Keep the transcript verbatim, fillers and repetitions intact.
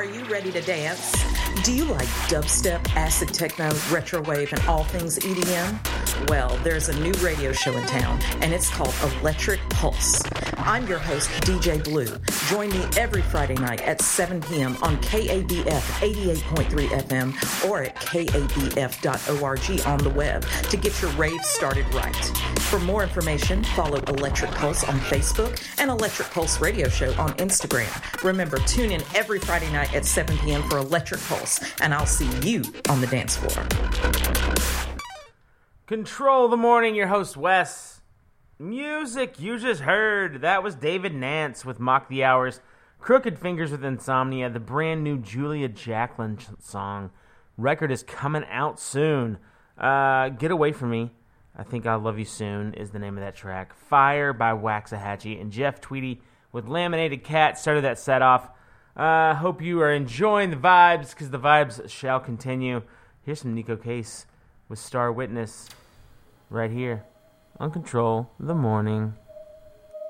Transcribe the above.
you ready to dance? Do you like dubstep, acid techno, retrowave, and all things E D M? Well, there's a new radio show in town, and it's called Electric Pulse. I'm your host, D J Blue. Join me every Friday night at seven p.m. on K A B F eighty-eight point three F M or at K A B F dot org on the web to get your rave started right. For more information, follow Electric Pulse on Facebook and Electric Pulse Radio Show on Instagram. Remember, tune in every Friday night at seven p.m. for Electric Pulse, and I'll see you on the dance floor. Control the Morning, your host, Wes. Music you just heard. That was David Nance with Mock the Hours. Crooked Fingers with Insomnia, the brand new Julia Jacklin song. Record is coming out soon. Uh, Get Away From Me. I Think I'll Love You Soon is the name of that track. Fire by Waxahachie. And Jeff Tweedy with Laminated Cat started that set off. I uh, hope you are enjoying the vibes, because the vibes shall continue. Here's some Nico Case with Star Witness right here on Control the Morning.